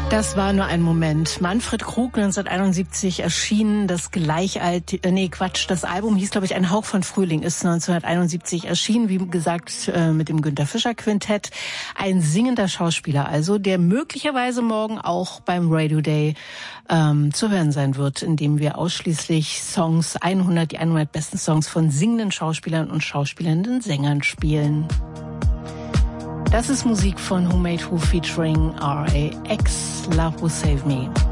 Das war nur ein Moment. Manfred Krug, 1971 erschienen, das das Album hieß, glaube ich, Ein Hauch von Frühling, ist 1971 erschienen, wie gesagt, mit dem Günter Fischer Quintett. Ein singender Schauspieler also, der möglicherweise morgen auch beim Radio Day zu hören sein wird, in dem wir ausschließlich die 100 besten Songs von singenden Schauspielern und schauspielenden Sängern spielen. Das ist Musik von Who Made Who featuring R.A.X. Love Will Save Me.